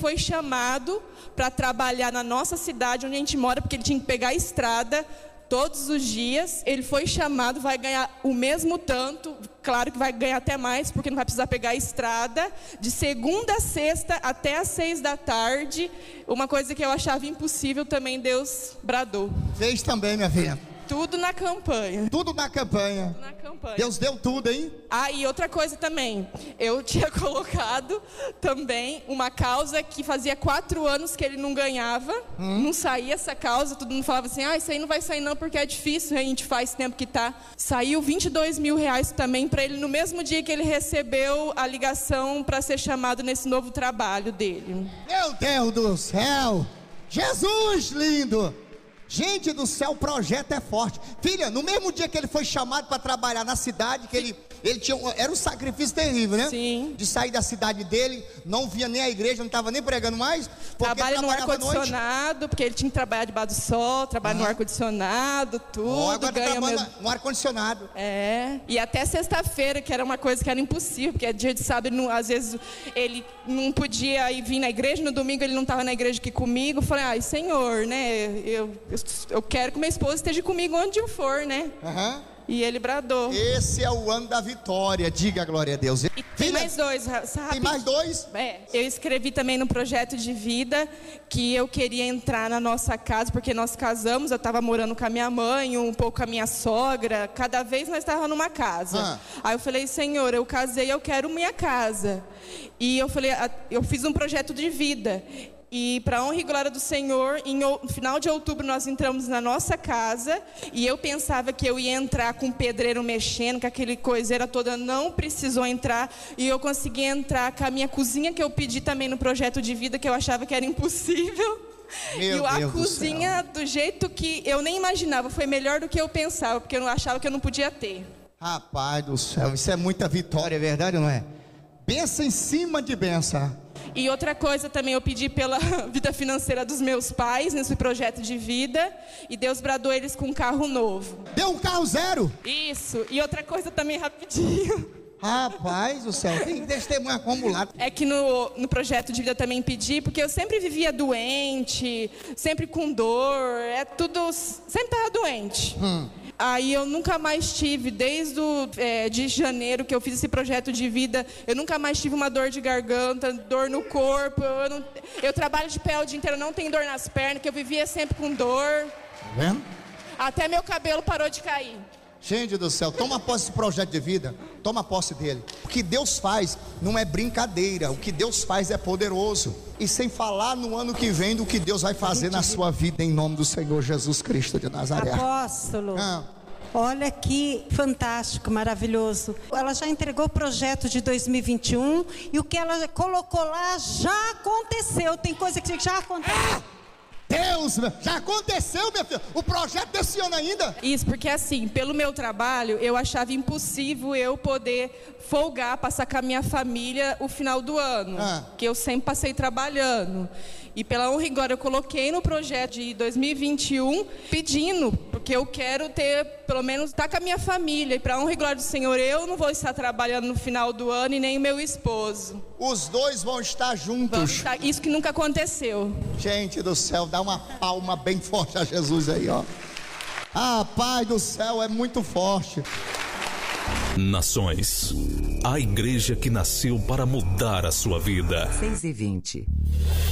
foi chamado para trabalhar na nossa cidade, onde a gente mora, porque ele tinha que pegar a estrada todos os dias. Ele foi chamado, vai ganhar o mesmo tanto, claro que vai ganhar até mais, porque não vai precisar pegar a estrada, de segunda a sexta até às 6 da tarde. Uma coisa que eu achava impossível também, Deus bradou. Fez também, minha filha. Tudo na campanha. Tudo na campanha. Tudo na campanha. Deus deu tudo, hein? Ah, e outra coisa também, eu tinha colocado também uma causa que fazia 4 anos que ele não ganhava, não saía essa causa, todo mundo falava assim, isso aí não vai sair não porque é difícil, a gente faz tempo que tá. Saiu 22 mil reais também para ele no mesmo dia que ele recebeu a ligação para ser chamado nesse novo trabalho dele. Meu Deus do céu! Jesus lindo! Gente do céu, o projeto é forte. Filha, no mesmo dia que ele foi chamado para trabalhar na cidade, que ele tinha, era um sacrifício terrível, né? Sim. De sair da cidade dele, não via nem a igreja, não estava nem pregando mais. Trabalha no ar-condicionado, porque ele tinha que trabalhar debaixo do sol, trabalha no ar-condicionado, tudo. Agora ganha trabalha no ar-condicionado. E até sexta-feira, que era uma coisa que era impossível, porque dia de sábado, às vezes, ele não podia ir vir na igreja, no domingo ele não estava na igreja aqui comigo. Eu falei, Senhor, né, eu quero que minha esposa esteja comigo onde eu for, né? E ele bradou. Esse é o ano da vitória, diga a glória a Deus. E tem mais 2, sabe? Tem mais 2? Eu escrevi também no projeto de vida que eu queria entrar na nossa casa, porque nós casamos, eu estava morando com a minha mãe, um pouco com a minha sogra, cada vez nós estávamos numa casa. Aí eu falei, Senhor, eu casei, eu quero minha casa. E eu falei, eu fiz um projeto de vida. E para a honra e glória do Senhor, no final de outubro nós entramos na nossa casa. E eu pensava que eu ia entrar com o pedreiro mexendo, com aquele coiseira toda, não precisou entrar. E eu consegui entrar com a minha cozinha, que eu pedi também no projeto de vida, que eu achava que era impossível. Meu e Deus a cozinha, do jeito que eu nem imaginava, foi melhor do que eu pensava, porque eu achava que eu não podia ter. Rapaz do céu, isso é muita vitória, é verdade ou não é? Benção em cima de benção. E outra coisa também, eu pedi pela vida financeira dos meus pais nesse projeto de vida, e Deus bradou eles com um carro novo. Deu um carro 0? Isso. E outra coisa também rapidinho. Rapaz do céu, tem testemunho acumulado. É que no projeto de vida também pedi, porque eu sempre vivia doente, sempre com dor, sempre estava doente. Aí eu nunca mais tive, desde de janeiro que eu fiz esse projeto de vida, eu nunca mais tive uma dor de garganta, dor no corpo. Eu trabalho de pé o dia inteiro, não tenho dor nas pernas, que eu vivia sempre com dor. Tá vendo? Até meu cabelo parou de cair. Gente do céu, toma posse desse projeto de vida, toma posse dele. O que Deus faz não é brincadeira, o que Deus faz é poderoso. E sem falar no ano que vem do que Deus vai fazer na sua vida, em nome do Senhor Jesus Cristo de Nazaré. Apóstolo, olha que fantástico, maravilhoso. Ela já entregou o projeto de 2021 e o que ela colocou lá já aconteceu. Tem coisa que já aconteceu. Deus, já aconteceu, minha filha, o projeto desse ano ainda. Isso, porque assim, pelo meu trabalho, eu achava impossível eu poder folgar, passar com a minha família o final do ano, que eu sempre passei trabalhando. E pela honra e glória eu coloquei no projeto de 2021 pedindo, porque eu quero ter, pelo menos, estar com a minha família. E para a honra e glória do Senhor, eu não vou estar trabalhando no final do ano e nem o meu esposo. Os dois vão estar juntos. Isso que nunca aconteceu. Gente do céu, dá uma palma bem forte a Jesus aí, ó. Pai do céu, é muito forte. Nações, a igreja que nasceu para mudar a sua vida. 6:20.